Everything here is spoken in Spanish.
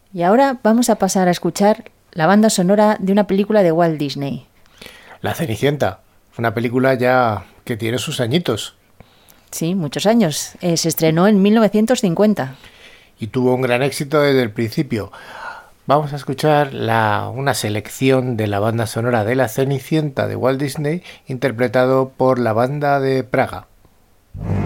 Y ahora vamos a pasar a escuchar la banda sonora de una película de Walt Disney. La Cenicienta, una película ya que tiene sus añitos. Sí, muchos años. Se estrenó en 1950. Y tuvo un gran éxito desde el principio. Vamos a escuchar una selección de la banda sonora de La Cenicienta de Walt Disney, interpretado por la banda de Praga.